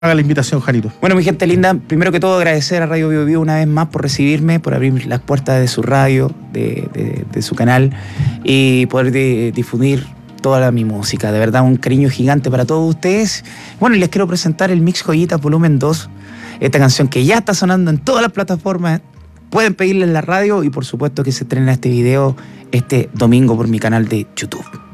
Haga la invitación, Janito. Bueno, mi gente linda, primero que todo agradecer a Radio Bio Bio una vez más por recibirme, por abrir las puertas de su radio, de su canal y poder difundir toda mi música. De verdad, un cariño gigante para todos ustedes. Bueno, y les quiero presentar el Mix Joyitas Volumen 2, esta canción que ya está sonando en todas las plataformas. Pueden pedirla en la radio y por supuesto que se estrena este video este domingo por mi canal de YouTube.